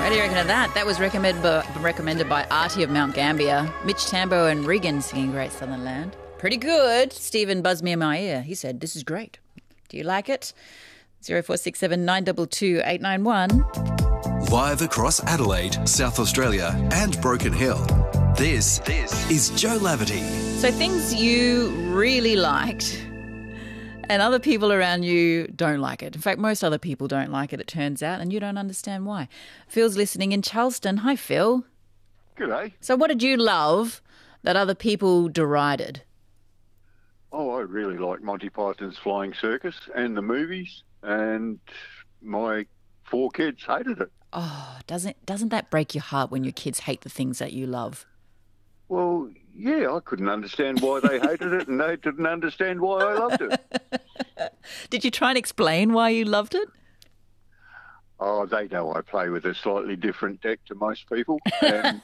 What do you reckon of that? That was recommended by Artie of Mount Gambier. Mitch Tambo and Regan singing Great Southern Land. Pretty good. Stephen buzzed me in my ear. He said, this is great. Do you like it? 0467 922 891. Live across Adelaide, South Australia and Broken Hill. This is Joe Laverty. So things you really liked and other people around you don't like it. In fact, most other people don't like it, it turns out, and you don't understand why. Phil's listening in Charleston. Hi, Phil. G'day. So what did you love that other people derided? Oh, I really like Monty Python's Flying Circus and the movies, and my 4 kids hated it. Oh, doesn't that break your heart when your kids hate the things that you love? Well, yeah, I couldn't understand why they hated it, and they didn't understand why I loved it. Did you try and explain why you loved it? Oh, they know I play with a slightly different deck to most people. And,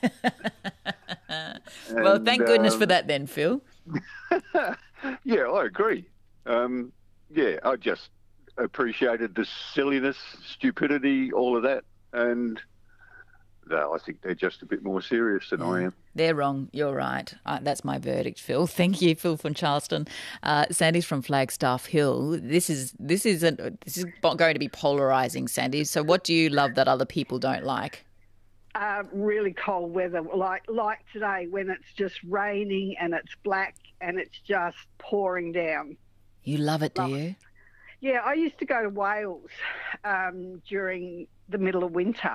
Well, thank goodness for that then, Phil. Yeah, I agree. Yeah, I just appreciated the silliness, stupidity, all of that, and I think they're just a bit more serious than I am. They're wrong. You're right. That's my verdict, Phil. Thank you, Phil from Charleston. Sandy's from Flagstaff Hill. This is going to be polarising, Sandy. So what do you love that other people don't like? Really cold weather, like today when it's just raining and it's black and it's just pouring down. You love it, do you? Yeah, I used to go to Wales during the middle of winter,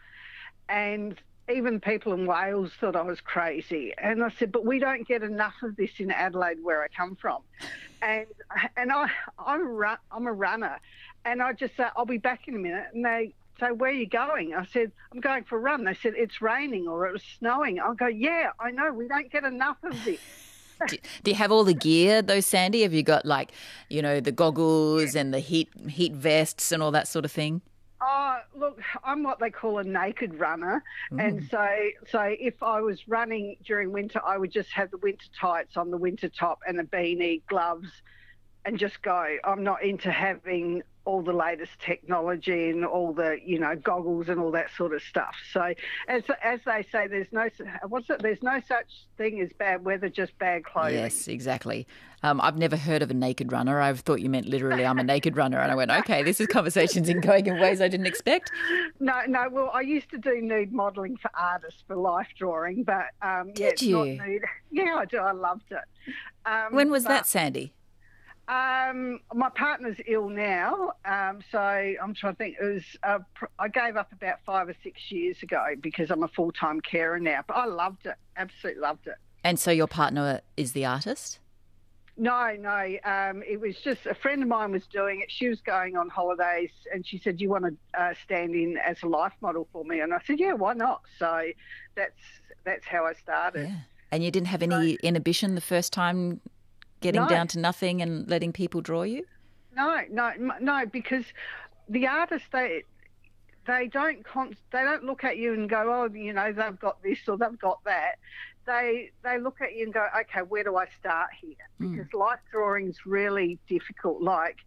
and even people in Wales thought I was crazy. And I said, but we don't get enough of this in Adelaide where I come from. And I'm a runner, and I just say, I'll be back in a minute. And they say, where are you going? I said, I'm going for a run. They said, it's raining or it was snowing. I'll go, yeah, I know, we don't get enough of this. Do you have all the gear though, Sandy? Have you got the goggles and the heat vests and all that sort of thing? Oh, look, I'm what they call a naked runner. And so if I was running during winter, I would just have the winter tights on, the winter top and a beanie, gloves, and just go. I'm not into having all the latest technology and all the, goggles and all that sort of stuff. So as they say, there's no such thing as bad weather, just bad clothing. Yes, exactly. I've never heard of a naked runner. I thought you meant literally I'm a naked runner. And I went, okay, this is conversations going in ways I didn't expect. No, well, I used to do nude modelling for artists for life drawing, but Did you? Not nude. Yeah, I do. I loved it. When was that, Sandy? My partner's ill now, so I'm trying to think. It was I gave up about 5 or 6 years ago because I'm a full-time carer now. But I loved it, absolutely loved it. And so your partner is the artist? No. It was just a friend of mine was doing it. She was going on holidays, and she said, "Do you want to stand in as a life model for me?" And I said, "Yeah, why not?" So that's how I started. Yeah. And you didn't have any inhibition the first time? Getting down to nothing and letting people draw you? No, because the artists, they don't look at you and go, oh, they've got this or they've got that. They look at you and go, okay, where do I start here? Because life drawing's really difficult. Like